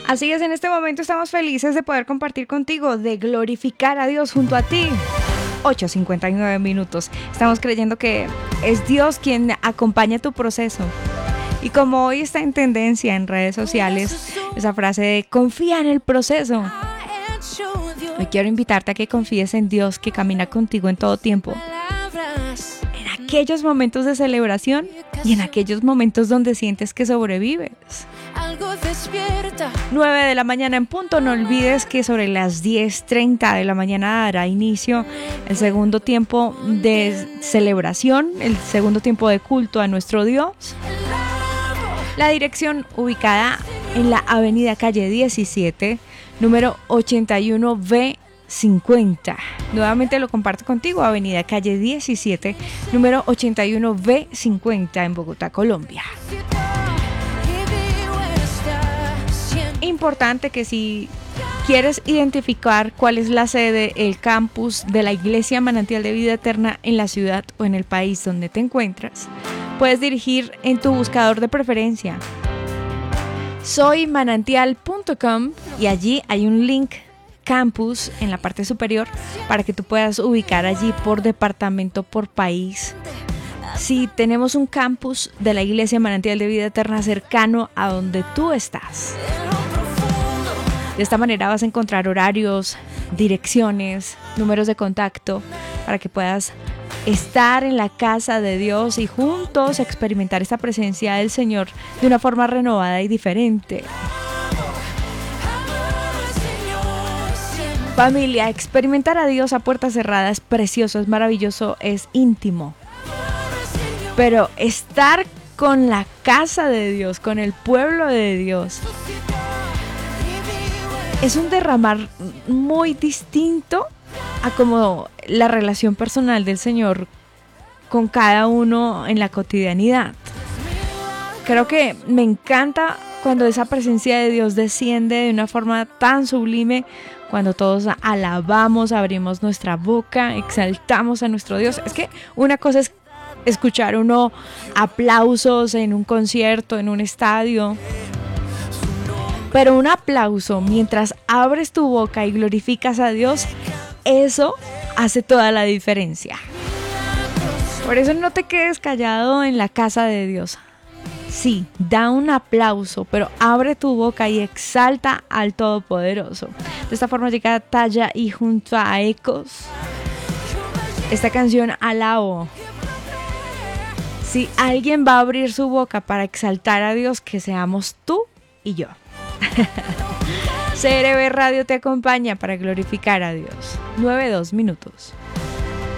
Así es, en este momento estamos felices de poder compartir contigo, de glorificar a Dios junto a ti. 8:59 minutos. Estamos creyendo que es Dios quien acompaña tu proceso. Y como hoy está en tendencia en redes sociales, esa frase de confía en el proceso. Hoy quiero invitarte a que confíes en Dios que camina contigo en todo tiempo. En aquellos momentos de celebración y en aquellos momentos donde sientes que sobrevives. 9 de la mañana en punto. No olvides que sobre las 10:30 de la mañana dará inicio el segundo tiempo de celebración, el segundo tiempo de culto a nuestro Dios. La dirección ubicada en la avenida Calle 17, número 81B50. Nuevamente lo comparto contigo, avenida Calle 17, número 81B50 en Bogotá, Colombia. Importante que si quieres identificar cuál es la sede, el campus de la Iglesia Manantial de Vida Eterna en la ciudad o en el país donde te encuentras, puedes dirigir en tu buscador de preferencia soymanantial.com y allí hay un link campus en la parte superior para que tú puedas ubicar allí por departamento, por país. Si tenemos un campus de la Iglesia Manantial de Vida Eterna cercano a donde tú estás. De esta manera vas a encontrar horarios, direcciones, números de contacto para que puedas estar en la casa de Dios y juntos experimentar esta presencia del Señor de una forma renovada y diferente. Familia, experimentar a Dios a puertas cerradas es precioso, es maravilloso, es íntimo. Pero estar con la casa de Dios, con el pueblo de Dios, es un derramar muy distinto a como la relación personal del Señor con cada uno en la cotidianidad. Creo que me encanta cuando esa presencia de Dios desciende de una forma tan sublime, cuando todos alabamos, abrimos nuestra boca, exaltamos a nuestro Dios. Es que una cosa es escuchar uno aplausos en un concierto, en un estadio. Pero un aplauso mientras abres tu boca y glorificas a Dios, eso hace toda la diferencia. Por eso no te quedes callado en la casa de Dios. Sí, da un aplauso, pero abre tu boca y exalta al Todopoderoso. De esta forma llega Talla y junto a Ecos esta canción Alabo. Si alguien va a abrir su boca para exaltar a Dios, que seamos tú y yo. CRB Radio te acompaña para glorificar a Dios. 9:02 minutos.